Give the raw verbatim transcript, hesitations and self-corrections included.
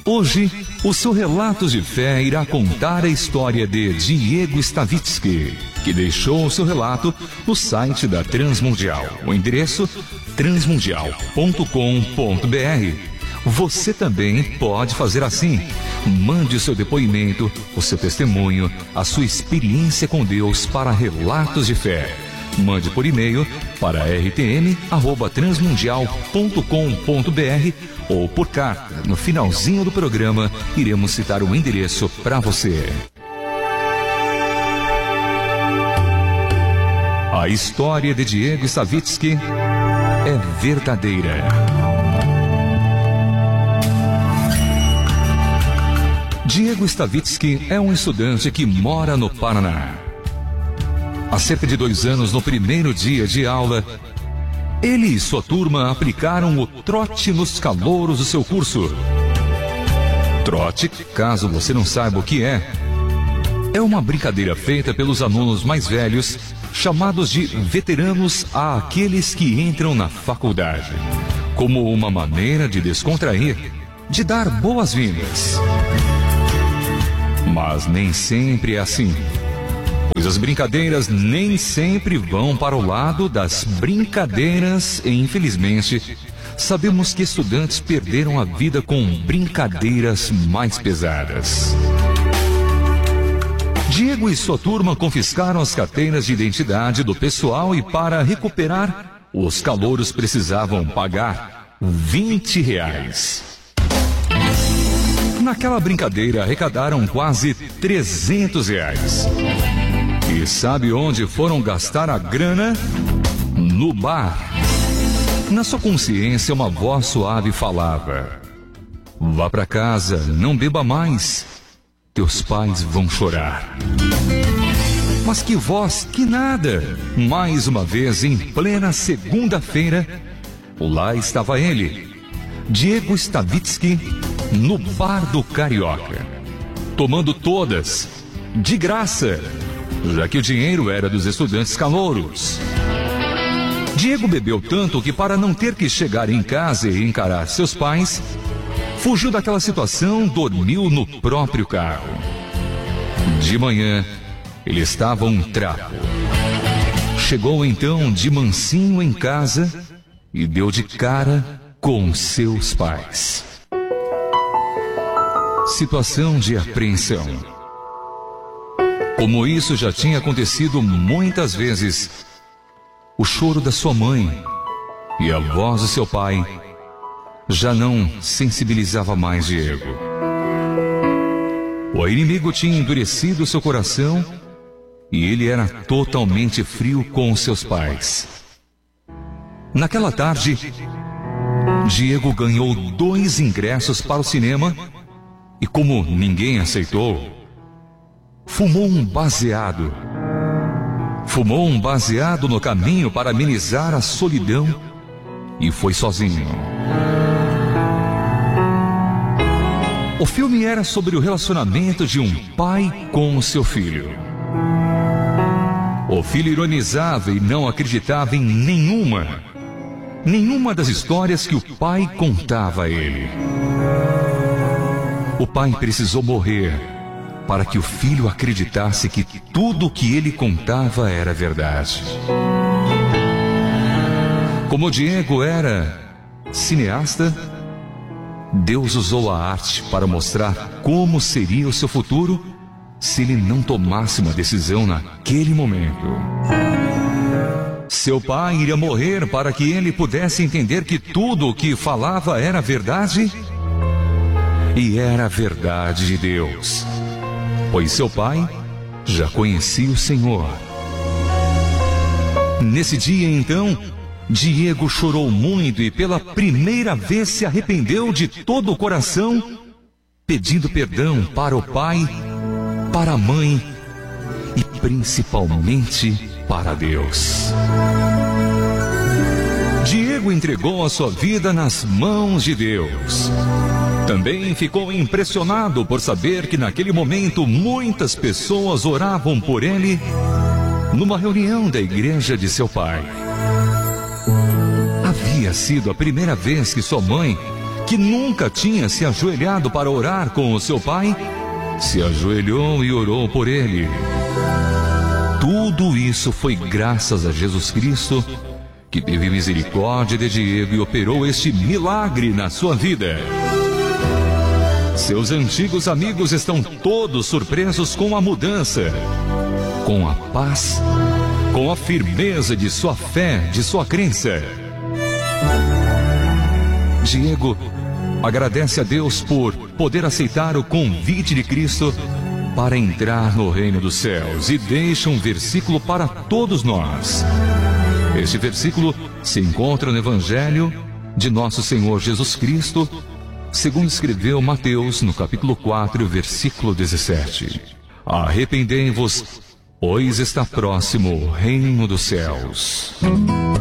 Hoje, o seu Relatos de Fé irá contar a história de Diego Stavitsky, que deixou o seu relato no site da Transmundial. O endereço transmundial ponto com ponto br. Você também pode fazer assim. Mande o seu depoimento, o seu testemunho, a sua experiência com Deus para Relatos de Fé. Mande por e-mail para r t m arroba transmundial ponto com ponto br ou por carta. No finalzinho do programa, iremos citar o endereço para você. A história de Diego Stavitsky é verdadeira. Diego Stavitsky é um estudante que mora no Paraná. Há cerca de dois anos, no primeiro dia de aula, ele e sua turma aplicaram o trote nos calouros do seu curso. Trote, caso você não saiba o que é, é uma brincadeira feita pelos alunos mais velhos, chamados de veteranos, a aqueles que entram na faculdade, como uma maneira de descontrair, de dar boas-vindas. Mas nem sempre é assim, pois as brincadeiras nem sempre vão para o lado das brincadeiras e, infelizmente, sabemos que estudantes perderam a vida com brincadeiras mais pesadas. Diego e sua turma confiscaram as carteiras de identidade do pessoal e, para recuperar, os calouros precisavam pagar vinte reais. Naquela brincadeira arrecadaram quase trezentos reais. E sabe onde foram gastar a grana? No bar. Na sua consciência, uma voz suave falava: vá para casa, não beba mais. Teus pais vão chorar. Mas que voz, que nada! Mais uma vez, em plena segunda-feira, lá estava ele, Diego Stavitsky, no bar do Carioca, tomando todas, de graça, já que o dinheiro era dos estudantes calouros. Diego bebeu tanto que, para não ter que chegar em casa e encarar seus pais, fugiu daquela situação, dormiu no próprio carro. De manhã, ele estava um trapo. Chegou então de mansinho em casa e deu de cara com seus pais. Situação de apreensão. Como isso já tinha acontecido muitas vezes, o choro da sua mãe e a voz do seu pai já não sensibilizava mais Diego. O inimigo tinha endurecido seu coração e ele era totalmente frio com os seus pais. Naquela tarde, Diego ganhou dois ingressos para o cinema e, como ninguém aceitou, fumou um baseado. Fumou um baseado no caminho para amenizar a solidão e foi sozinho. O filme era sobre o relacionamento de um pai com o seu filho. O filho ironizava e não acreditava em nenhuma, nenhuma das histórias que o pai contava a ele. O pai precisou morrer para que o filho acreditasse que tudo o que ele contava era verdade. Como Diego era cineasta, Deus usou a arte para mostrar como seria o seu futuro se ele não tomasse uma decisão naquele momento. Seu pai iria morrer para que ele pudesse entender que tudo o que falava era verdade, e era a verdade de Deus, pois seu pai já conhecia o Senhor. Nesse dia, então, Diego chorou muito e pela primeira vez se arrependeu de todo o coração, pedindo perdão para o pai, para a mãe e principalmente para Deus. Diego entregou a sua vida nas mãos de Deus. Também ficou impressionado por saber que naquele momento muitas pessoas oravam por ele numa reunião da igreja de seu pai. Havia sido a primeira vez que sua mãe que nunca tinha se ajoelhado para orar com o seu pai, se ajoelhou e orou por ele. Tudo isso foi graças a Jesus Cristo, que teve misericórdia de Diego e operou este milagre na sua vida. Seus antigos amigos estão todos surpresos com a mudança, com a paz, com a firmeza de sua fé, de sua crença. Diego agradece a Deus por poder aceitar o convite de Cristo para entrar no reino dos céus e deixa um versículo para todos nós. Este versículo se encontra no Evangelho de nosso Senhor Jesus Cristo, segundo escreveu Mateus, no capítulo quatro, versículo dezessete. Arrependei-vos, pois está próximo o reino dos céus.